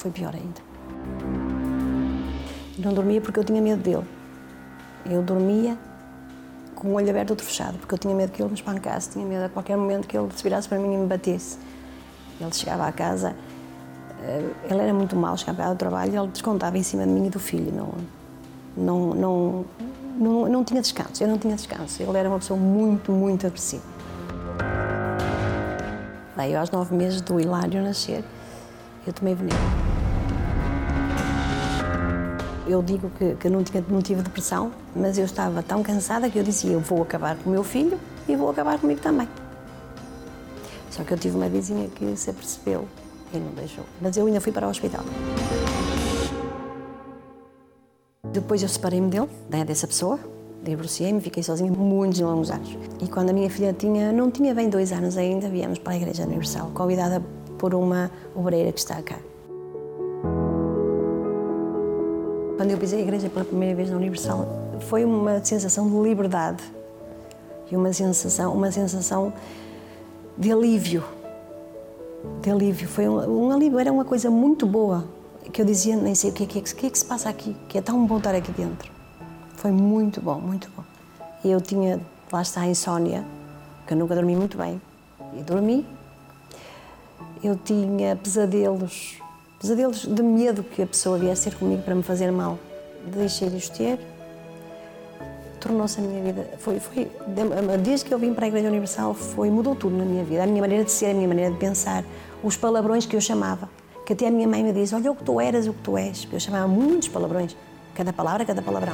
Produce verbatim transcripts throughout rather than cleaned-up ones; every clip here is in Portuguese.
foi pior ainda. Não dormia porque eu tinha medo dele. Eu dormia com o olho aberto e outro fechado, porque eu tinha medo que ele me espancasse, tinha medo a qualquer momento que ele se virasse para mim e me batesse. Ele chegava à casa, ele era muito mau, chegava ao trabalho e ele descontava em cima de mim e do filho. Não, não, não, não, não tinha descanso, eu não tinha descanso. Ele era uma pessoa muito, muito agressiva. Daí, aos nove meses do Hilário nascer, eu tomei veneno. Eu digo que, que não, tinha, não tive depressão, mas eu estava tão cansada que eu dizia, eu vou acabar com o meu filho e vou acabar comigo também. Só que eu tive uma vizinha que se apercebeu e não deixou. Mas eu ainda fui para o hospital. Depois eu separei-me dele, dessa pessoa, divorciei-me, fiquei sozinha muitos longos anos. E quando a minha filha tinha, não tinha bem dois anos ainda, viemos para a Igreja Universal, convidada por uma obreira que está cá. Quando eu pisei a igreja pela primeira vez na Universal, foi uma sensação de liberdade e uma sensação, uma sensação de alívio. De alívio. Foi um, um alívio, era uma coisa muito boa, que eu dizia, nem sei o que é que, é, que, é que se passa aqui, que é tão bom estar aqui dentro. Foi muito bom, muito bom. E eu tinha, lá está a insónia, que eu nunca dormi muito bem, e dormi. Eu tinha pesadelos, pesadelos de medo que a pessoa viesse ter comigo para me fazer mal. Deixei de os ter, tornou-se a minha vida, foi, foi, desde que eu vim para a Igreja Universal, foi, mudou tudo na minha vida, a minha maneira de ser, a minha maneira de pensar, os palavrões que eu chamava, que até a minha mãe me disse, olha o que tu eras, o que tu és, eu chamava muitos palavrões, cada palavra, cada palavrão.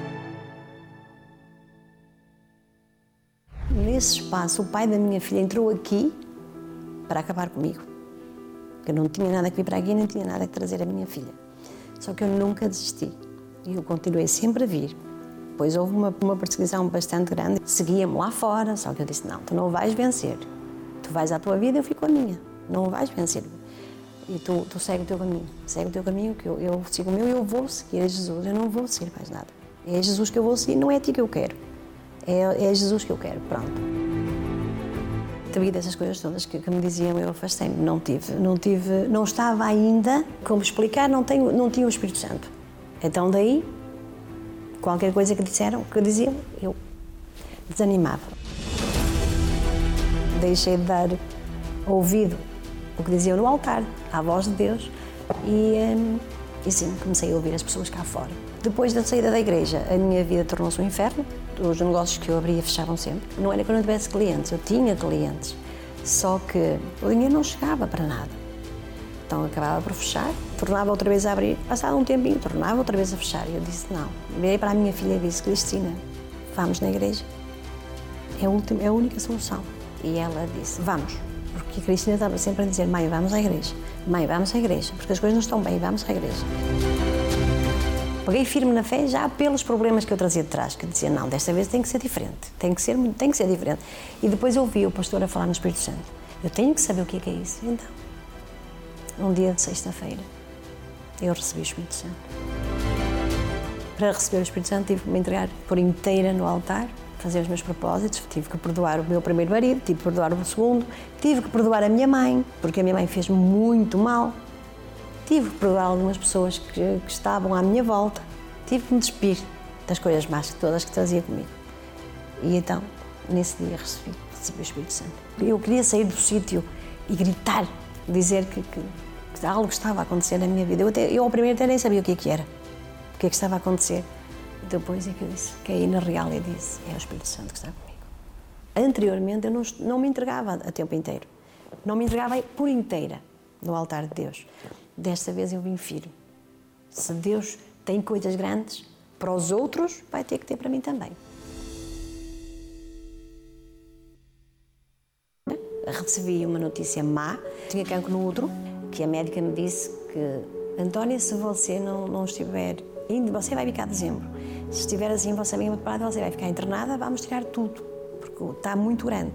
Nesse espaço, o pai da minha filha entrou aqui para acabar comigo. Eu não tinha nada que vir para aqui, não tinha nada que trazer a minha filha. Só que eu nunca desisti. E eu continuei sempre a vir. Depois houve uma, uma perseguição bastante grande. Seguia-me lá fora, só que eu disse, não, tu não vais vencer. Tu vais à tua vida, eu fico à minha. Não vais vencer. E tu, tu segue o teu caminho. Segue o teu caminho, que eu, eu sigo o meu e eu vou seguir a Jesus. Eu não vou seguir mais nada. É Jesus que eu vou seguir, não é a ti que eu quero. É, é Jesus que eu quero, pronto. Devido a essas coisas todas que, que me diziam, eu afastei-me. Não tive, não tive, não estava ainda, como explicar, não, tenho, não tinha o Espírito Santo. Então daí, qualquer coisa que disseram, que diziam, eu desanimava. Deixei de dar ouvido o que diziam no altar, à voz de Deus, e, hum, e sim, comecei a ouvir as pessoas cá fora. Depois da saída da igreja, a minha vida tornou-se um inferno. Os negócios que eu abria fechavam sempre. Não era que eu não tivesse clientes, eu tinha clientes. Só que o dinheiro não chegava para nada. Então acabava por fechar, tornava outra vez a abrir. Passado um tempinho, tornava outra vez a fechar. E eu disse, não. Virei para a minha filha e disse, Cristina, vamos na igreja. É a, última, é a única solução. E ela disse, vamos. Porque a Cristina estava sempre a dizer, mãe, vamos à igreja. Mãe, vamos à igreja. Porque as coisas não estão bem, vamos à igreja. Peguei firme na fé já pelos problemas que eu trazia de trás, que eu dizia, não, desta vez tem que ser diferente, tem que ser, tem que ser diferente. E depois eu ouvi o pastor a falar no Espírito Santo. Eu tenho que saber o que é, que é isso. Então, um dia de sexta-feira, eu recebi o Espírito Santo. Para receber o Espírito Santo, tive que me entregar por inteira no altar, fazer os meus propósitos, tive que perdoar o meu primeiro marido, tive que perdoar o segundo, tive que perdoar a minha mãe, porque a minha mãe fez-me muito mal. Tive que perdoar algumas pessoas que, que estavam à minha volta. Tive que me despir das coisas más todas que trazia comigo. E então, nesse dia, recebi, recebi o Espírito Santo. Eu queria sair do sítio e gritar, dizer que, que, que algo estava a acontecer na minha vida. Eu, até, eu ao primeiro até nem sabia o que é que era, o que é que estava a acontecer. E depois é que eu disse, caí na real e disse, é o Espírito Santo que está comigo. Anteriormente, eu não, não me entregava a tempo inteiro. Não me entregava por inteira no altar de Deus. Desta vez eu vim firme. Se Deus tem coisas grandes para os outros, vai ter que ter para mim também. Recebi uma notícia má, tinha cancro no útero, que a médica me disse que, Antónia, se você não, não estiver indo, você vai ficar dezembro. Se estiver assim, você bem preparada, você vai ficar internada, vamos tirar tudo, porque está muito grande.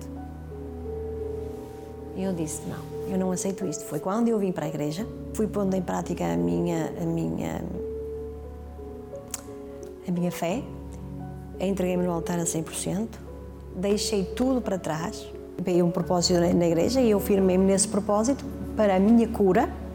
E eu disse, não, eu não aceito isto. Foi quando eu vim para a igreja, fui pondo em prática a minha, a minha, a minha fé, entreguei-me no altar a cem por cento, deixei tudo para trás, veio um propósito na igreja e eu firmei-me nesse propósito para a minha cura,